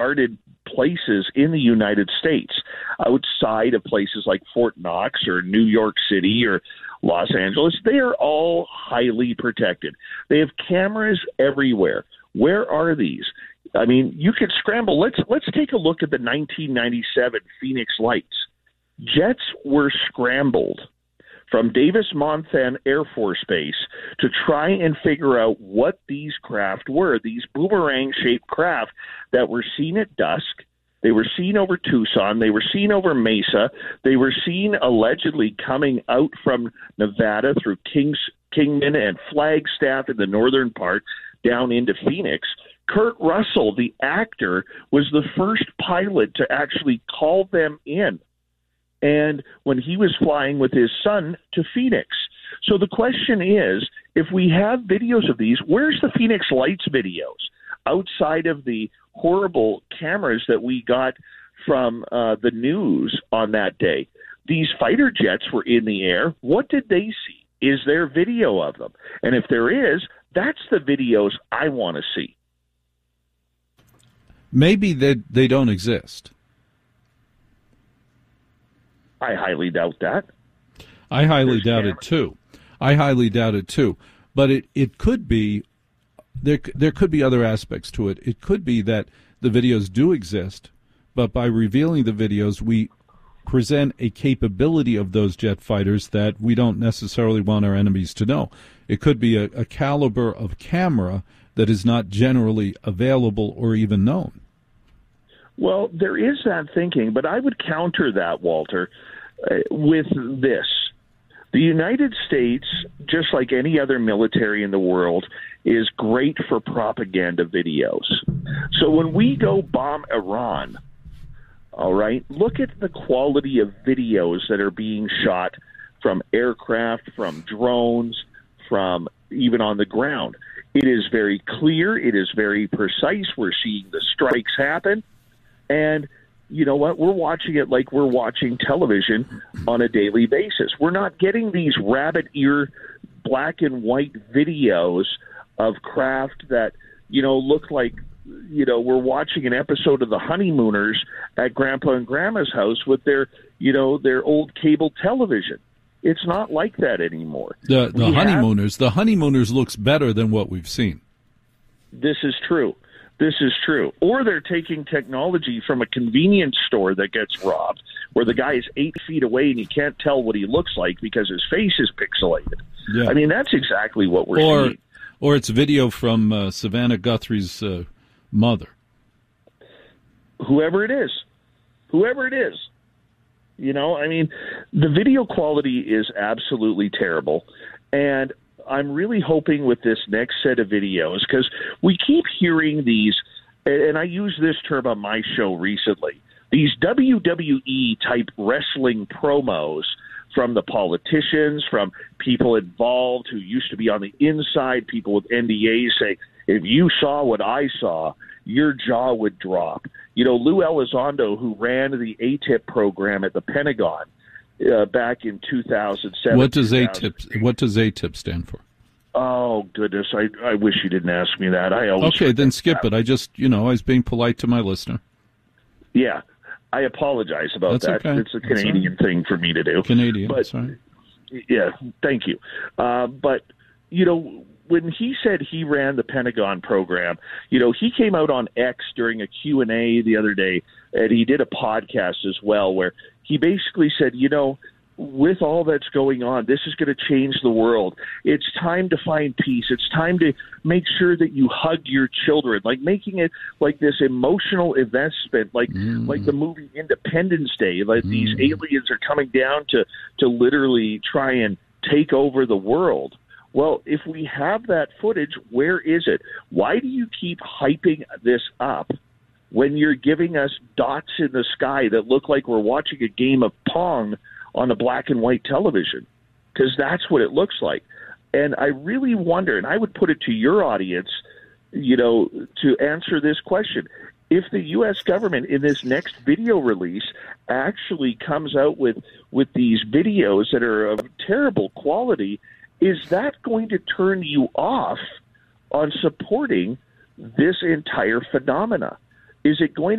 guarded places in the United States, outside of places like Fort Knox or New York City or Los Angeles. They are all highly protected. They have cameras everywhere. Where are these? I mean, you could scramble. Let's take a look at the 1997 Phoenix Lights. Jets were scrambled from Davis-Monthan Air Force Base to try and figure out what these craft were, these boomerang-shaped craft that were seen at dusk. They were seen over Tucson. They were seen over Mesa. They were seen allegedly coming out from Nevada through Kingman and Flagstaff in the northern part down into Phoenix. Kurt Russell, the actor, was the first pilot to actually call them in, and when he was flying with his son to Phoenix. So the question is, if we have videos of these, where's the Phoenix Lights videos outside of the horrible cameras that we got from the news on that day? These fighter jets were in the air. What did they see? Is there video of them? And if there is, that's the videos I want to see. Maybe they don't exist. I highly doubt that. I highly doubt it too. But it could be, there could be other aspects to it. It could be that the videos do exist, but by revealing the videos, we present a capability of those jet fighters that we don't necessarily want our enemies to know. It could be a caliber of camera that is not generally available or even known. Well, there is that thinking, but I would counter that, Walter, with this. The United States, just like any other military in the world, is great for propaganda videos. So when we go bomb Iran, all right, look at the quality of videos that are being shot from aircraft, from drones, from even on the ground. It is very clear. It is very precise. We're seeing the strikes happen. And you know what? We're watching it like we're watching television on a daily basis. We're not getting these rabbit ear black and white videos of craft that, look like, we're watching an episode of The Honeymooners at Grandpa and Grandma's house with their old cable television. It's not like that anymore. The Honeymooners looks better than what we've seen. This is true. Or they're taking technology from a convenience store that gets robbed, where the guy is 8 feet away and you can't tell what he looks like because his face is pixelated. Yeah. I mean, that's exactly what we're seeing. Or it's video from Savannah Guthrie's mother. Whoever it is. I mean, the video quality is absolutely terrible. And I'm really hoping with this next set of videos, because we keep hearing these, and I used this term on my show recently, these WWE-type wrestling promos from the politicians, from people involved who used to be on the inside, people with NDAs say, if you saw what I saw, your jaw would drop. Lou Elizondo, who ran the ATIP program at the Pentagon, back in 2007. What does ATIP stand for? Oh, goodness. I wish you didn't ask me that. I always Okay, then skip it. I just, I was being polite to my listener. Yeah, I apologize about that. Okay. It's a Canadian thing for me to do. Sorry. Yeah, thank you. But, when he said he ran the Pentagon program, he came out on X during a Q&A the other day, and he did a podcast as well where he basically said, with all that's going on, this is going to change the world. It's time to find peace. It's time to make sure that you hug your children, like making it like this emotional investment, like the movie Independence Day, like these aliens are coming down to literally try and take over the world. Well, if we have that footage, where is it? Why do you keep hyping this up when you're giving us dots in the sky that look like we're watching a game of Pong on a black and white television? Because that's what it looks like. And I really wonder, and I would put it to your audience, to answer this question. If the U.S. government in this next video release actually comes out with these videos that are of terrible quality, is that going to turn you off on supporting this entire phenomena? is it going